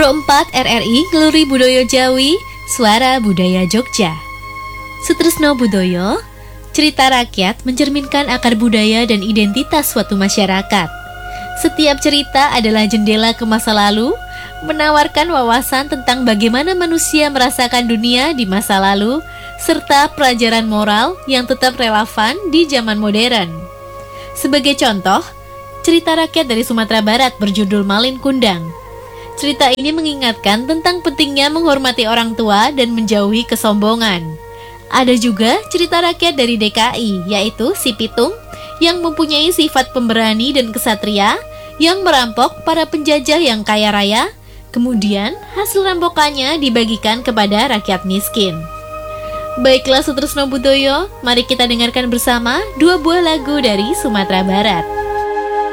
Pro 4 RRI Ngluri Budoyo Jawi, Suara Budaya Jogja. Sutresno Budoyo, cerita rakyat mencerminkan akar budaya dan identitas suatu masyarakat. Setiap cerita adalah jendela ke masa lalu, menawarkan wawasan tentang bagaimana manusia merasakan dunia di masa lalu, serta pelajaran moral yang tetap relevan di zaman modern. Sebagai contoh, cerita rakyat dari Sumatera Barat berjudul Malin Kundang. Cerita ini mengingatkan tentang pentingnya menghormati orang tua dan menjauhi kesombongan. Ada juga cerita rakyat dari DKI, yaitu Si Pitung, yang mempunyai sifat pemberani dan kesatria, yang merampok para penjajah yang kaya raya, kemudian hasil rampokannya dibagikan kepada rakyat miskin. Baiklah Sutresno Budoyo, mari kita dengarkan bersama dua buah lagu dari Sumatera Barat.